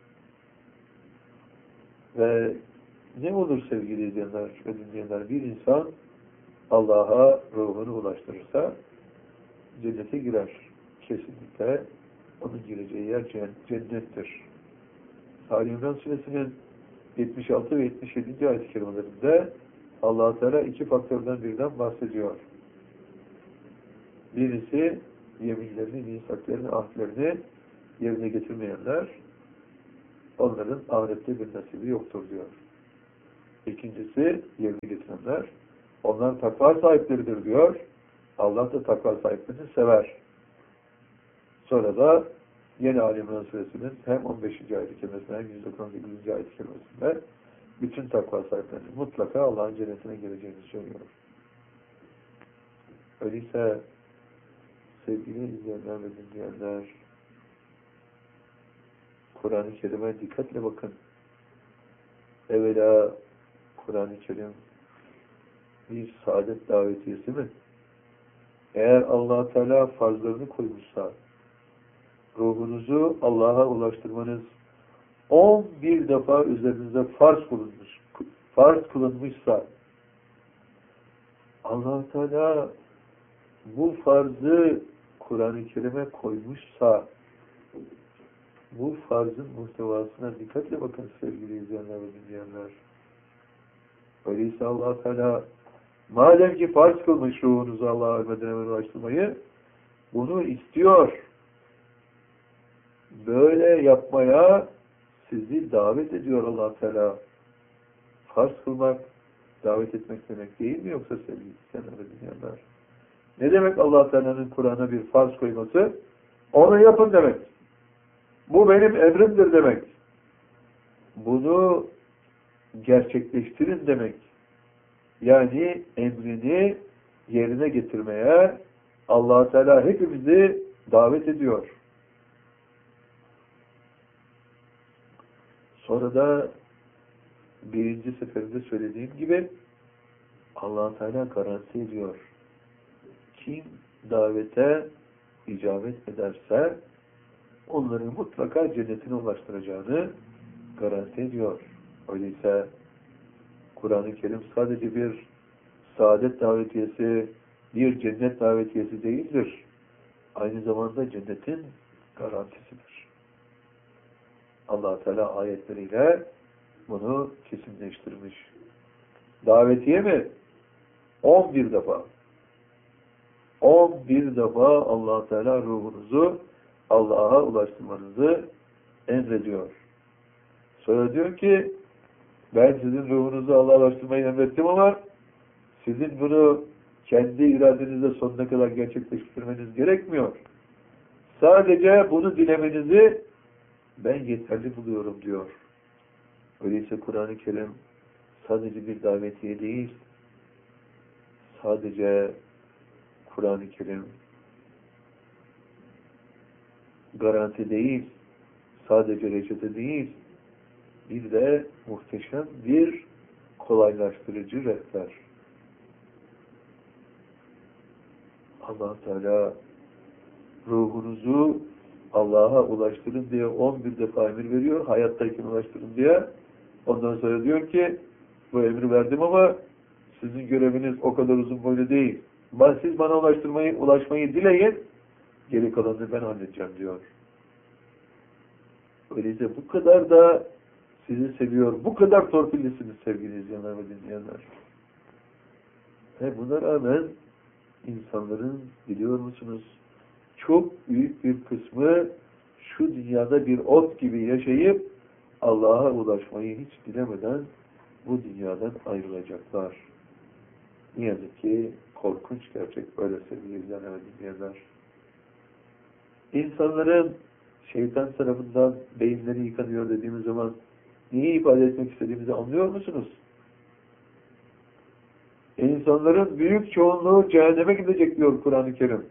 Ve ne olur sevgili izleyenler ve dinleyenler, bir insan Allah'a ruhunu ulaştırırsa cennete girer. Kesinlikle onun gireceği yer cennettir. Ali İmran suresinin yetmiş altı ve yetmiş yedinci ayet-i kerimelerinde Allah Teala iki faktörden birden bahsediyor. Birisi yeminlerini, misaklarını, ahdlerini yerine getirmeyenler, onların ahirette bir nasibi yoktur diyor. İkincisi, yerine getirenler, onlar takva sahipleridir diyor. Allah da takva sahiplerini sever. Sonra da yeni Ali İmran Suresinin hem on beşinci ayet-i kerimesinde hem yüz doksan sekizinci ayet-i kerimesinde bütün takva sahiplerinin mutlaka Allah'ın cennetine geleceğini söylüyor. Öyleyse sevgili izleyenler ve dinleyenler, Kur'an-ı Kerim'e dikkatle bakın. Evvela Kur'an-ı Kerim bir saadet davetiyesi mi? Eğer Allah Teala farzlarını koymuşsa, ruhunuzu Allah'a ulaştırmanız on bir defa üzerinize farz kılınmış, farz kılınmışsa, Allah Teala bu farzı Kur'an-ı Kerim'e koymuşsa, bu farzın muhtevasına dikkatle bakın sevgili izleyenler ve dinleyenler. Öyleyse Allah Teala madem ki farz kılmış ruhunuzu Allah'a ölmeden evvel ulaştırmayı, bunu istiyor. Böyle yapmaya sizi davet ediyor Allah Teala. Farz kılmak, davet etmek demek değil mi yoksa sevgili izleyenler ve dinleyenler? Ne demek Allah Teala'nın Kur'an'a bir farz koyması? Onu yapın demek. Bu benim emrimdir demek. Bunu gerçekleştirin demek. Yani emrini yerine getirmeye Allah Teala hepimizi davet ediyor. Sonra da birinci seferinde söylediğim gibi Allah Teala garanti ediyor. Kim davete icabet ederse onları mutlaka cennetine ulaştıracağını garanti ediyor. Öyleyse Kur'an-ı Kerim sadece bir saadet davetiyesi, bir cennet davetiyesi değildir. Aynı zamanda cennetin garantisidir. Allah Teala ayetleriyle bunu kesinleştirmiş. Davetiye mi? on bir defa. on bir defa Allah Teala ruhunuzu Allah'a ulaştırmanızı emrediyor. Sonra diyor ki ben sizin ruhunuzu Allah'a ulaştırmayı emrettim ama sizin bunu kendi iradenizle sonuna kadar gerçekleştirmeniz gerekmiyor. Sadece bunu dilemenizi ben yeterli buluyorum diyor. Öyleyse Kur'an-ı Kerim sadece bir davetiye değil, sadece Kur'an-ı Kerim garanti değil, sadece reçete değil, bir de muhteşem bir kolaylaştırıcı rehber. Allah Teala ruhunuzu Allah'a ulaştırın diye on bir defa emir veriyor, hayattayken ulaştırın diye. Ondan sonra diyor ki bu emri verdim ama sizin göreviniz o kadar uzun boylu değil. Ben, siz bana ulaştırmayı, ulaşmayı dileyin, geri kalanını ben halledeceğim diyor. Öyleyse bu kadar da sizi seviyor, bu kadar torpillisiniz sevgili izleyenler ve dinleyenler. Ve buna rağmen insanların biliyor musunuz çok büyük bir kısmı şu dünyada bir ot gibi yaşayıp Allah'a ulaşmayı hiç dilemeden bu dünyadan ayrılacaklar. Ne yazık ki korkunç gerçek böyle sevgili izleyenler ve dinleyenler. İnsanların şeytan tarafından beyinleri yıkanıyor dediğimiz zaman neyi ifade etmek istediğimizi anlıyor musunuz? İnsanların büyük çoğunluğu cehenneme gidecek diyor Kur'an-ı Kerim.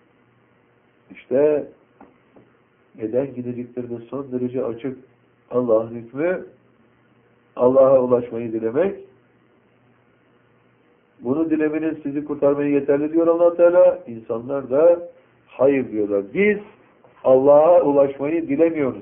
İşte neden gidecekleri de son derece açık. Allah'ın hükmü Allah'a ulaşmayı dilemek. Bunu dilemeniz sizi kurtarmaya yeterli diyor Allah Teala. İnsanlar da hayır diyorlar. Biz Allah'a ulaşmayı dilemiyoruz.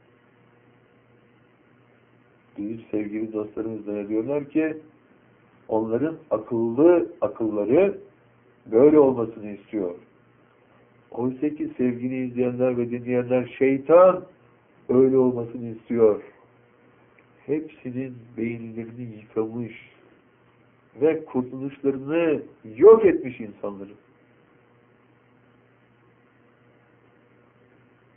Biz sevgili dostlarımız da diyorlar ki onların akıllı akılları böyle olmasını istiyor. Oysa ki sevgili izleyenler ve dinleyenler şeytan öyle olmasını istiyor. Hepsinin beyinlerini yıkamış ve kurtuluşlarını yok etmiş insanları.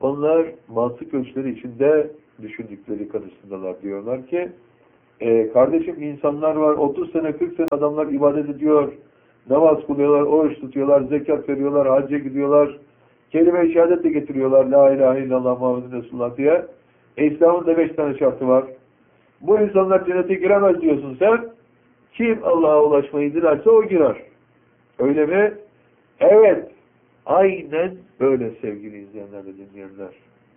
Onlar mantık ölçüleri içinde düşündükleri karşısındalar. Diyorlar ki e, kardeşim insanlar var otuz sene kırk sene adamlar ibadet ediyor. Namaz kılıyorlar, oruç tutuyorlar, zekat veriyorlar, hacca gidiyorlar. Kelime-i şehadet de getiriyorlar. La ilahe illallah Muhammedun Resulullah diye. E, İslam'ın da beş tane şartı var. Bu insanlar cennete giremez diyorsun sen. Kim Allah'a ulaşmayı dilerse o girer. Öyle mi? Evet. Aynen böyle sevgili izleyenler ve dinleyenler.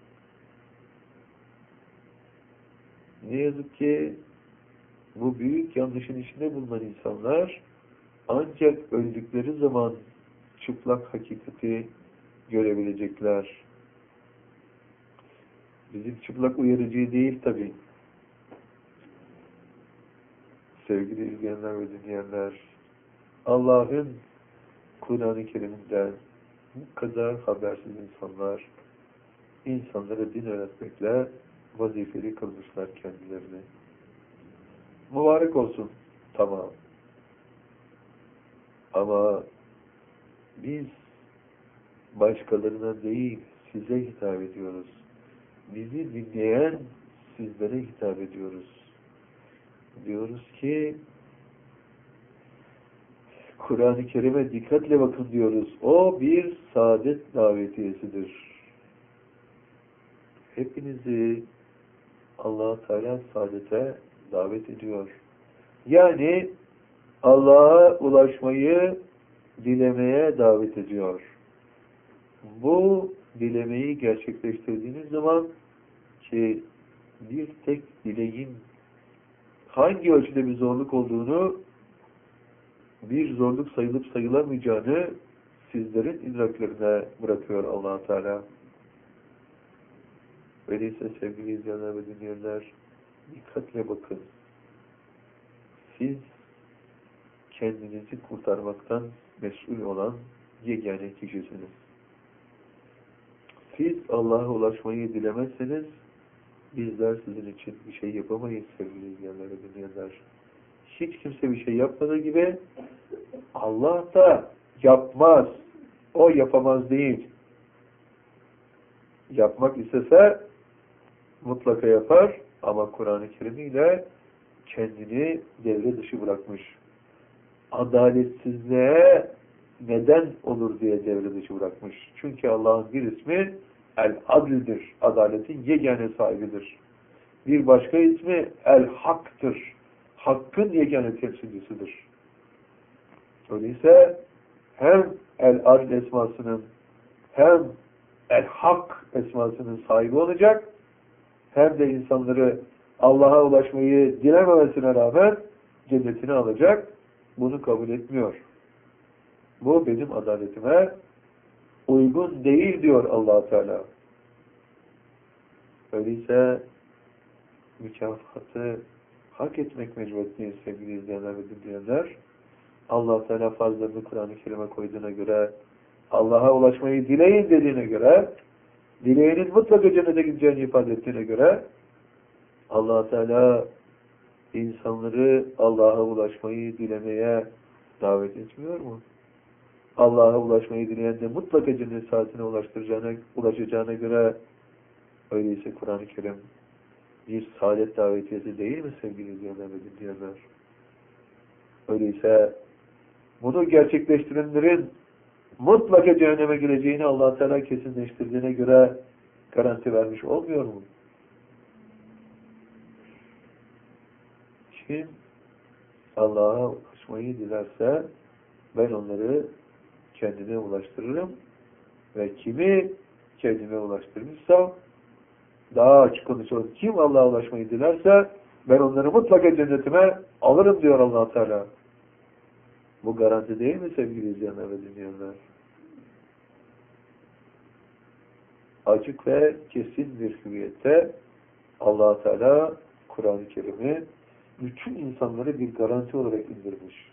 Ne yazık ki bu büyük yanlışın içinde bulunan insanlar ancak öldükleri zaman çıplak hakikati görebilecekler. Bizim çıplak uyarıcı değil tabi. Sevgili izleyenler ve dinleyenler, Allah'ın Kur'an-ı Kerim'inden bu kadar habersiz insanlar, insanlara din öğretmekle vazifeli kılmışlar kendilerini. Mübarek olsun, tamam. Ama biz başkalarına değil, size hitap ediyoruz. Bizi dinleyen sizlere hitap ediyoruz. Diyoruz ki Kur'an-ı Kerim'e dikkatle bakın diyoruz. O bir saadet davetiyesidir. Hepinizi Allah-u Teala saadete davet ediyor. Yani Allah'a ulaşmayı dilemeye davet ediyor. Bu dilemeyi gerçekleştirdiğiniz zaman ki bir tek dileğin hangi ölçüde bir zorluk olduğunu, bir zorluk sayılıp sayılamayacağını sizlerin idraklerine bırakıyor Allah-u Teala. Öyleyse sevgili izleyenler ve dinleyenler, dikkatle bakın. Siz kendinizi kurtarmaktan mesul olan yegane kişisiniz. Siz Allah'a ulaşmayı dilemezseniz bizler sizin için bir şey yapamayız sevgili izleyenler ve dinleyenler. Hiç kimse bir şey yapmadığı gibi Allah da yapmaz. O yapamaz değil. Yapmak istese mutlaka yapar ama Kur'an-ı Kerim ile kendini devre dışı bırakmış. Adaletsizliğe neden olur diye devre dışı bırakmış. Çünkü Allah'ın bir ismi El-Adil'dir. Adaletin yegane sahibidir. Bir başka ismi El-Hak'tır. Hakkın yegane temsilcisidir. Öyleyse hem El-Adil esmasının hem El-Hak esmasının sahibi olacak, hem de insanları Allah'a ulaşmayı dilememesine rağmen cennetini alacak. Bunu kabul etmiyor. Bu benim adaletime uygun değil diyor Allah Teala. Öyleyse mükafatı hak etmek mecburiyetindeyiz sevgili izleyenler ve dinleyenler. Allah Teala farzlarını Kur'an-ı Kerim'e koyduğuna göre, Allah'a ulaşmayı dileyin dediğine göre, dileğinin mutlaka cennete gideceğini ifade ettiğine göre, Allah Teala insanları Allah'a ulaşmayı dilemeye davet etmiyor mu? Allah'a ulaşmayı dileyen de mutlaka cennet saatine ulaştıracağına, ulaşacağına göre öyleyse Kur'an-ı Kerim bir saadet davetiyesi değil mi sevgili izleyenler ve dinleyenler? Öyleyse bunu gerçekleştirenlerin mutlaka cehenneme gireceğini Allah Teala kesinleştirdiğine göre garanti vermiş olmuyor mu? Kim Allah'a ulaşmayı dilerse ben onları kendime ulaştırırım ve kimi kendime ulaştırmışsam daha açık konuşalım. Kim Allah'a ulaşmayı dilerse ben onları mutlaka cennetime alırım diyor Allah Teala. Bu garanti değil mi sevgili izleyenler ve dinleyenler? Açık ve kesin bir hüviyette Allah Teala Kur'an-ı Kerim'i bütün insanları bir garanti olarak indirmiş.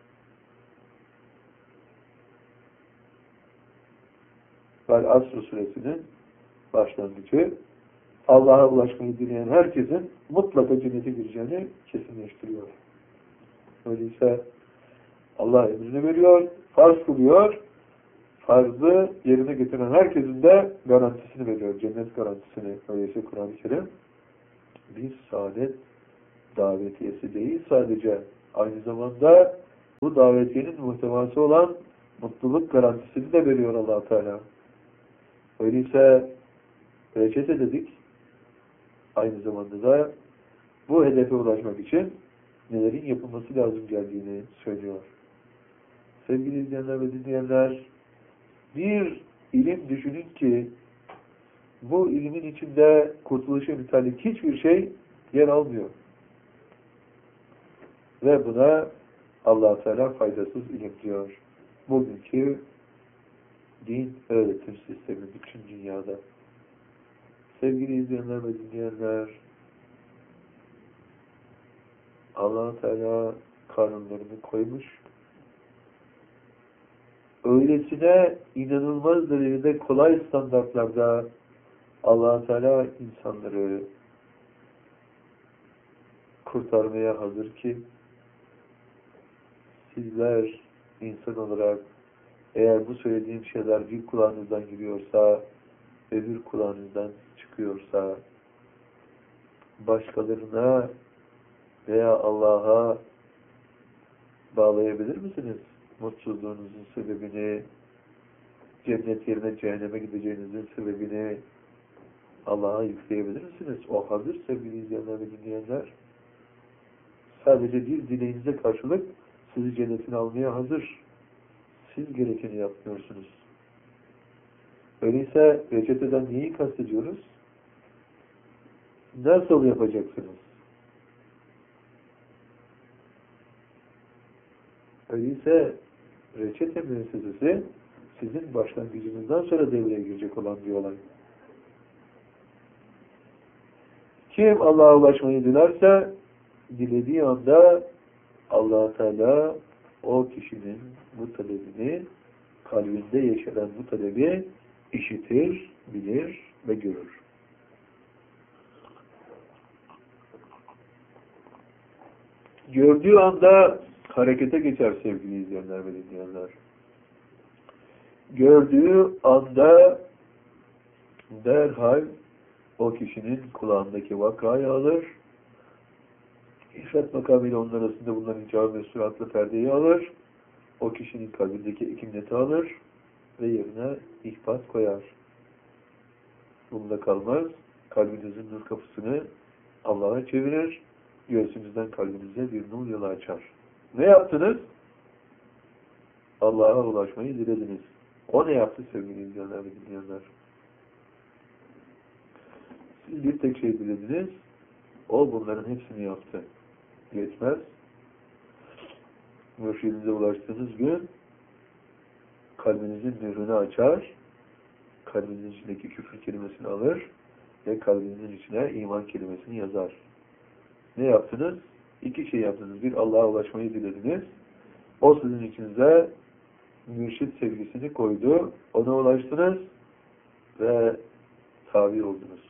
Vel-Asr suresinin başlangıcı Allah'a ulaşmayı dileyen herkesin mutlaka cennete gireceğini kesinleştiriyor. Öyleyse Allah emrini veriyor, farz kılıyor. arzı yerine getiren herkesin de garantisini veriyor. Cennet garantisini. Öyleyse Kur'an-ı Kerim bir saadet davetiyesi değil sadece. Aynı zamanda bu davetiyenin muhtevası olan mutluluk garantisini de veriyor Allah Teala. Öyleyse reçete dedik. Aynı zamanda da bu hedefe ulaşmak için nelerin yapılması lazım geldiğini söylüyor. Sevgili izleyenler ve dinleyenler, bir ilim düşünün ki bu ilimin içinde kurtuluşa müteallik hiçbir şey yer almıyor. Ve buna Allah Teala faydasız ilim diyor. Bugünkü din öğretim sistemi bütün dünyada. Sevgili izleyenler ve dinleyenler, Allah Teala kanunlarını koymuş. Öylesine inanılmaz derecede kolay standartlarda Allah Teala insanları kurtarmaya hazır ki sizler insan olarak eğer bu söylediğim şeyler bir kulağınızdan giriyorsa öbür kulağınızdan çıkıyorsa başkalarına veya Allah'a bağlayabilir misiniz? Mutsuzluğunuzun sebebini, cennet yerine cehenneme gideceğinizin sebebini Allah'a yükleyebilir misiniz? O hazır sevgili izleyenler ve dinleyenler. Sadece bir dileğinize karşılık sizi cennetine almaya hazır. Siz gerekeni yapmıyorsunuz. Öyleyse reçeteden neyi kastediyoruz? Nasıl yapacaksınız? Öyleyse reçete müessesesi sizin başlangıcınızdan sonra devreye girecek olan bir olay. Kim Allah'a ulaşmayı dilerse dilediği anda Allah Teala o kişinin bu talebini, kalbinde yaşanan bu talebi işitir, bilir ve görür. Gördüğü anda harekete geçer sevgili izleyenler ve dinleyenler. Gördüğü anda derhal o kişinin kulağındaki vakayı alır, İşrat makamıyla onun arasında bulunan icabı ve süratlı perdeyi alır, o kişinin kalbindeki ekimleti alır ve yerine ihbat koyar. Bunda kalmaz, kalbinizin nur kapısını Allah'a çevirir, göğsünüzden kalbinize bir nur yolu açar. Ne yaptınız? Allah'a ulaşmayı dilediniz. O ne yaptı sevgili izleyenler ve dinleyenler? Siz bir tek şey dilediniz, o bunların hepsini yaptı. Yetmez. Mürşidinize ulaştığınız gün kalbinizin nurunu açar, kalbinizin içindeki küfür kelimesini alır ve kalbinizin içine iman kelimesini yazar. Ne yaptınız? İki şey yaptınız. Bir, Allah'a ulaşmayı dilediniz. O sizin içinize mürşid sevgisini koydu. Ona ulaştınız ve tabi oldunuz.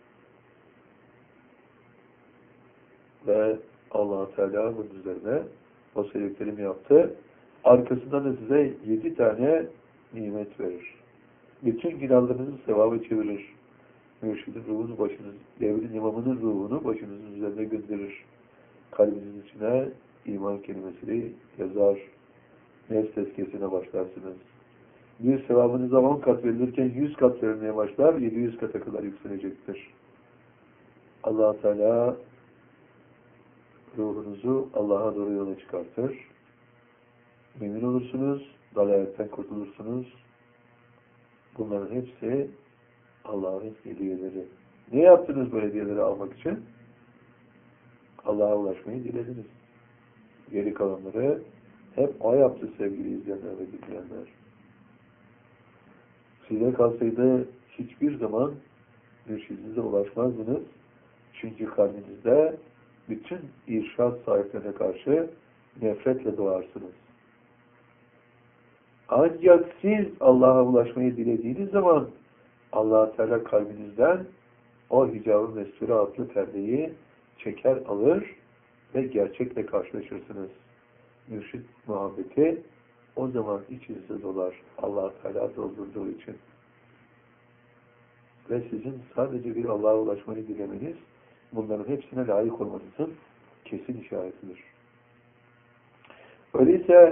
Ve Allah Teala bunun üzerine o sebeplerimi yaptı. Arkasından da size yedi tane nimet verir. Bütün günahlarınızı sevaba çevirir. Mürşidin ruhunu başınız, devrin imamının ruhunu başınızın üzerine gönderir. Kalbinizin içine iman kelimesini yazar. Nefs tezkiyesine başlarsınız. Bir sevabınıza on kat verilirken yüz kat verilmeye başlar, yedi yüz kata kadar yükselecektir. Allah Teala ruhunuzu Allah'a doğru yola çıkartır. Mümin olursunuz, dalaletten kurtulursunuz. Bunların hepsi Allah'ın hediyeleri. Ne yaptınız bu hediyeleri almak için? Allah'a ulaşmayı dilediniz. Geri kalanları hep o yaptı sevgili izleyenler ve dinleyenler. Size kalsaydı hiçbir zaman mürşidinize ulaşmazdınız. Çünkü kalbinizde bütün irşad sahiplerine karşı nefretle doğarsınız. Ancak siz Allah'a ulaşmayı dilediğiniz zaman Allah Teala kalbinizden o hicab-ı mesture adlı perdeyi çeker alır ve gerçekle karşılaşırsınız. Mürşid muhabbeti o zaman içinize dolar. Allah Teala doldurduğu için. Ve sizin sadece bir Allah'a ulaşmayı dilemeniz, bunların hepsine layık olmanızın kesin işaretidir. Öyleyse